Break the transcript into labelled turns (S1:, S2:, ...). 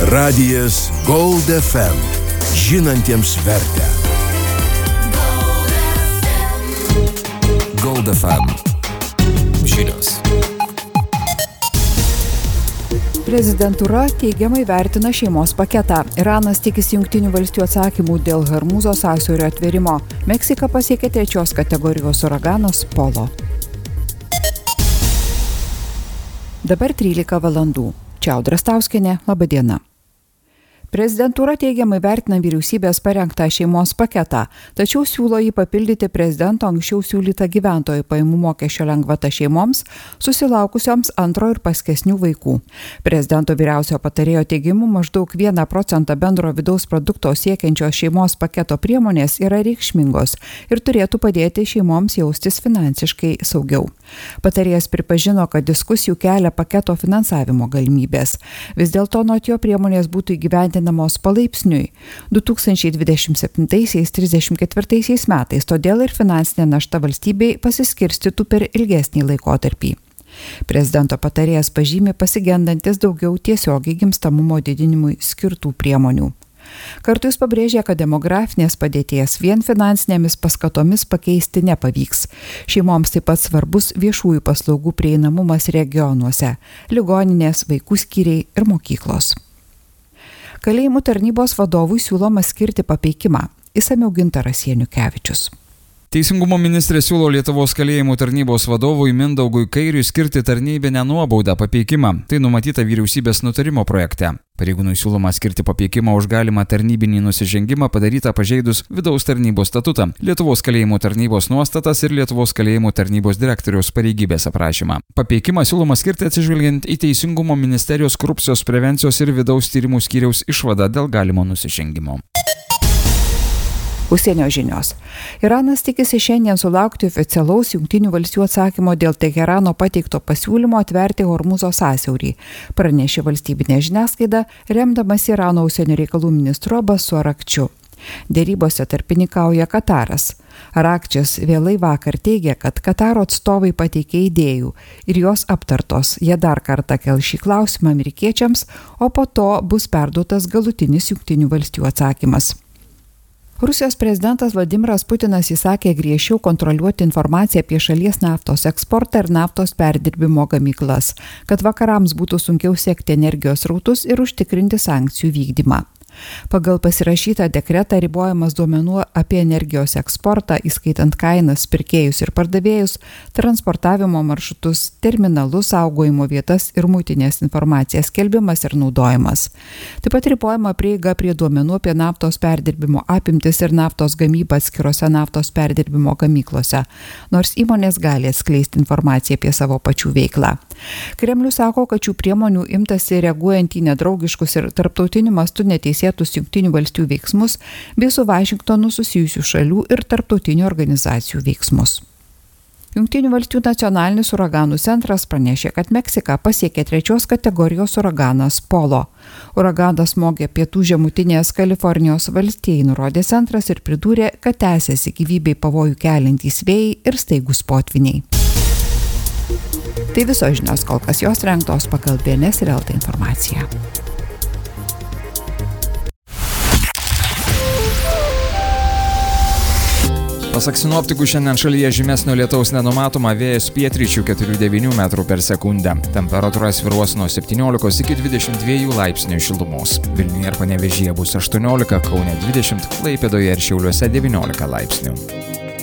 S1: Radijas Gold FM. Žinantiems vertę. Gold FM. Žinios.
S2: Prezidentūra teigiamai vertina šeimos paketą. Iranas tikisi Jungtinių valstijų atsakymų dėl Hormūzo sąsiaurio atvėrimo. Meksika pasiekė 3 kategorijos uraganas Polo. Dabar 13 valandų. Čia Audra Stauskienė, laba diena. Prezidentūra teigiamai vertina vyriausybės parengtą šeimos paketą, tačiau siūlo jį papildyti prezidento anksčiau siūlytą gyventojų pajamų mokesčio lengvatą šeimoms, susilaukusioms antro ir paskesnių vaikų. Prezidento vyriausiojo patarėjo teigimu maždaug 1% bendro vidaus produkto siekiančios šeimos paketo priemonės yra reikšmingos ir turėtų padėti šeimoms jaustis finansiškai saugiau. Patarėjas pripažino, kad diskusijų kelia paketo finansavimo galimybės. Vis dėlto nuo jo priemonės būtų įgyvendinamos palaipsniui 2027-34 metais, todėl ir finansinė našta valstybei pasiskirstytų per ilgesnį laikotarpį. Prezidento patarėjas pažymi pasigendantis daugiau tiesiogiai gimstamumo didinimui skirtų priemonių. Kartu jis pabrėžė, kad demografinės padėties vien finansinėmis paskatomis pakeisti nepavyks. Šeimoms taip pat svarbus viešųjų paslaugų prieinamumas regionuose, ligoninės, vaikų skyriai ir mokyklos. Kalėjimų tarnybos vadovui siūloma skirti papeikimą. Išsamiau Gintaras Janukevičius.
S3: Teisingumo ministrė siūlo Lietuvos kalėjimų tarnybos vadovui Mindaugui Kairiui skirti tarnybinę nuobaudą papeikimą. Tai numatyta vyriausybės nutarimo projekte. Pareigūnui siūloma skirti papeikimą už galimą tarnybinį nusižengimą padarytą pažeidus vidaus tarnybos statutą, Lietuvos kalėjimų tarnybos nuostatas ir Lietuvos kalėjimų tarnybos direktoriaus pareigybės aprašymą. Papeikimą siūloma skirti atsižvelgiant į Teisingumo ministerijos korupcijos prevencijos ir vidaus tyrimų skyriaus išvadą dėl galimo nusižengimo.
S2: Užsienio žinios. Iranas tikisi šiandien sulaukti oficialaus Jungtinių valstijų atsakymo dėl Teherano pateikto pasiūlymo atverti Hormūzo sąsiaurį, pranešė valstybinė žiniasklaida, remdamas Irano užsienio reikalų ministru Abbasu Arakčiu. Dėrybose tarpininkauja Kataras. Arakčius vėlai vakar teigė, kad Kataro atstovai pateikė idėjų ir jos aptartos. Jie dar kartą kel šį klausimą amerikiečiams, o po to bus perduotas galutinis Jungtinių valstijų atsakymas. Rusijos prezidentas Vladimiras Putinas įsakė griežčiau kontroliuoti informaciją apie šalies naftos eksportą ir naftos perdirbimo gamyklas, kad vakarams būtų sunkiau sekti energijos srautus ir užtikrinti sankcijų vykdymą. Pagal pasirašytą dekretą ribojamas duomenų apie energijos eksportą, įskaitant kainas, pirkėjus ir pardavėjus, transportavimo maršrutus, terminalus, saugojimo vietas ir muitinės informacijos skelbimas ir naudojimas. Taip pat ribojama prieiga prie duomenų apie naftos perdirbimo apimtis ir naftos gamybą atskirose naftos perdirbimo gamyklose, nors įmonės gali atskleisti informaciją apie savo pačių veiklą. Kremlius sako, kad šių priemonių imtasi reaguojant į nedraugiškus ir tarptautiniu mastu neteisėtus Jungtinių valstijų veiksmus bei su Vašingtonu susijusių šalių ir tarptautinių organizacijų veiksmus. Jungtinių valstijų nacionalinis uraganų centras pranešė, kad Meksika pasiekė 3 kategorijos uraganas Polo. Uraganas smogė pietų žemutinės Kalifornijos valstijai, nurodė centras ir pridūrė, kad tęsiasi gyvybei pavojų keliantys vėjai ir staigūs potviniai. Tai visos žinios, kol kas jos rengtos pagal BNS ir LT informaciją.
S3: Pasak sinoptikų, šiandien šalyje žymesnio lietaus nenumatoma, vėjas pietryčių 4–9 metrų per sekundę. Temperatūra svyruos nuo 17 iki 22 laipsnių šilumos. Vilniuje ir Panevėžyje bus 18, Kaune 20, Klaipėdoje ir Šiauliuose 19 laipsnių.